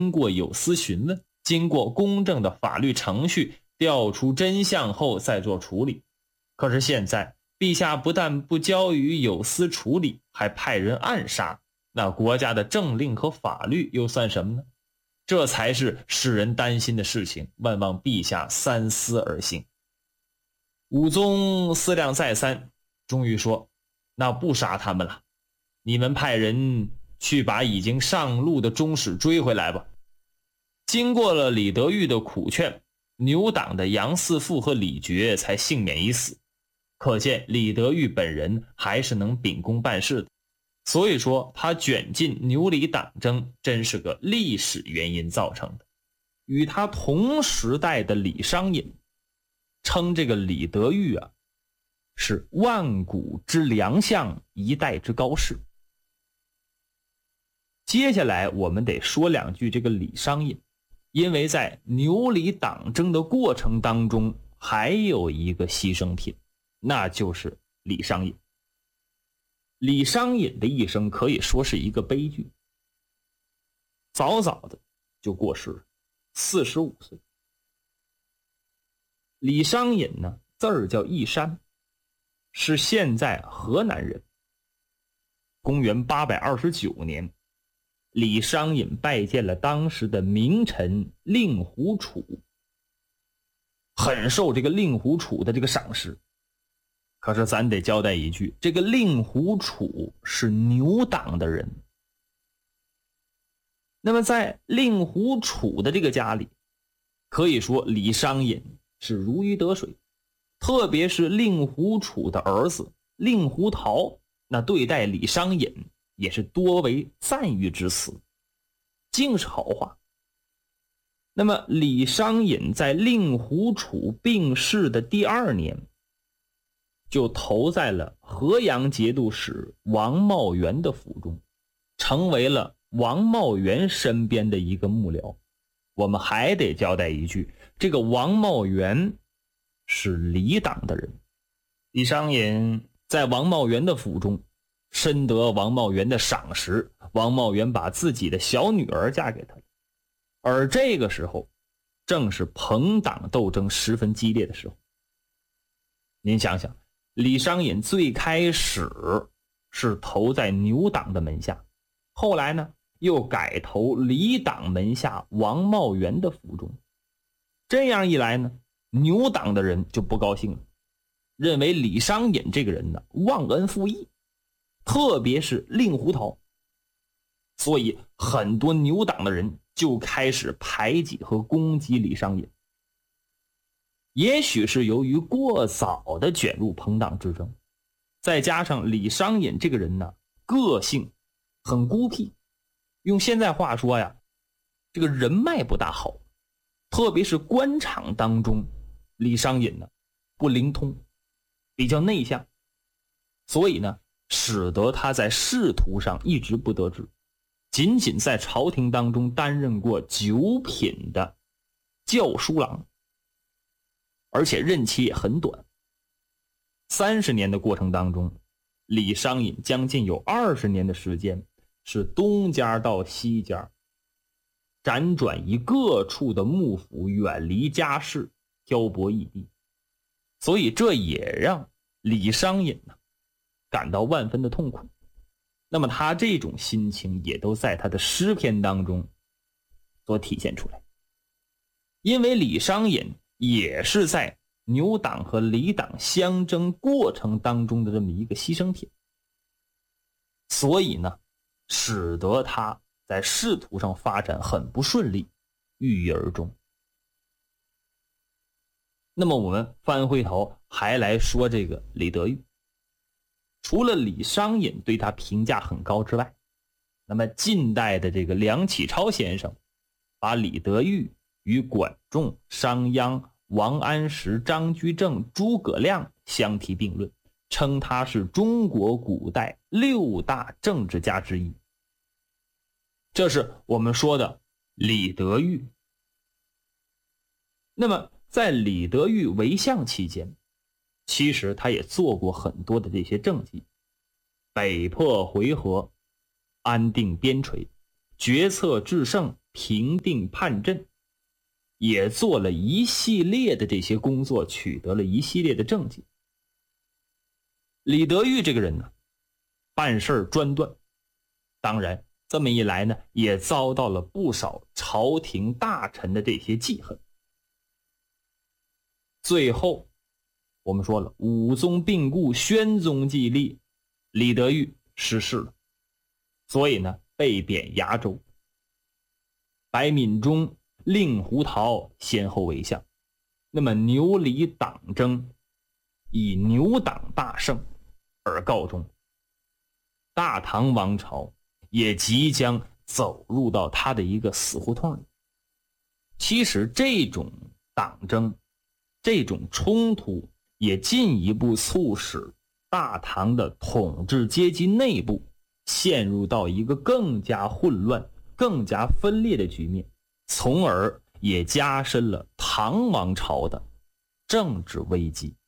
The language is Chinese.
经过有司询问，经过公正的法律程序调出真相后再做处理。可是现在陛下不但不交予有司处理，还派人暗杀，那国家的政令和法律又算什么呢？这才是使人担心的事情，万望陛下三思而行。武宗思量再三，终于说，那不杀他们了，你们派人去把已经上路的宗室追回来吧。经过了李德裕的苦劝，牛党的杨嗣富和李傕才幸免于死。可见李德裕本人还是能秉公办事的，所以说他卷进牛李党争真是个历史原因造成的。与他同时代的李商隐称这个李德裕是万古之良相，一代之高士。接下来我们得说两句这个李商隐，因为在牛李党争的过程当中还有一个牺牲品，那就是李商隐。李商隐的一生可以说是一个悲剧，早早的就过世了，45岁。李商隐呢，字儿叫义山，是现在河南人。公元829年，李商隐拜见了当时的名臣令狐楚，很受这个令狐楚的这个赏识。可是咱得交代一句，这个令狐楚是牛党的人。那么在令狐楚的这个家里，可以说李商隐是如鱼得水，特别是令狐楚的儿子令狐桃，那对待李商隐也是多为赞誉之词，尽是好话。那么李商隐在令狐楚病逝的第2年，就投在了河阳节度使王茂元的府中，成为了王茂元身边的一个幕僚。我们还得交代一句，这个王茂元是李党的人。李商隐在王茂元的府中深得王茂元的赏识，王茂元把自己的小女儿嫁给他。而这个时候正是朋党斗争十分激烈的时候。您想想，李商隐最开始是投在牛党的门下，后来呢又改投李党门下王茂元的府中。这样一来呢，牛党的人就不高兴了，认为李商隐这个人呢忘恩负义，特别是令狐桃。所以很多牛党的人就开始排挤和攻击李商隐。也许是由于过早的卷入朋党之争，再加上李商隐这个人呢个性很孤僻，用现在话说呀，这个人脉不大好，特别是官场当中，李商隐呢不灵通，比较内向，所以呢使得他在仕途上一直不得志，仅仅在朝廷当中担任过9品的校书郎，而且任期也很短。30年的过程当中，李商隐将近有20年的时间是东家到西家，辗转于各处的幕府，远离家事，漂泊异地。所以这也让李商隐感到万分的痛苦。那么他这种心情也都在他的诗篇当中所体现出来。因为李商隐也是在牛党和李党相争过程当中的这么一个牺牲品，所以呢使得他在仕途上发展很不顺利，郁郁而终。那么我们翻回头还来说这个李德裕。除了李商隐对他评价很高之外，那么近代的这个梁启超先生把李德裕与管仲、商鞅、王安石、张居正、诸葛亮相提并论，称他是中国古代6大政治家之一。这是我们说的李德裕。那么在李德裕为相期间，其实他也做过很多的这些政绩，北破回纥，安定边陲，决策制胜， 平定叛阵，也做了一系列的这些工作，取得了一系列的政绩。李德裕这个人呢，办事专断，当然这么一来呢，也遭到了不少朝廷大臣的这些记恨。最后我们说了，武宗病故，宣宗继立，李德裕失势了，所以呢被贬崖州。白敏中、令狐桃先后为相。那么牛李党争以牛党大胜而告终，大唐王朝也即将走入到他的一个死胡同里。其实这种党争，这种冲突也进一步促使大唐的统治阶级内部陷入到一个更加混乱、更加分裂的局面，从而也加深了唐王朝的政治危机。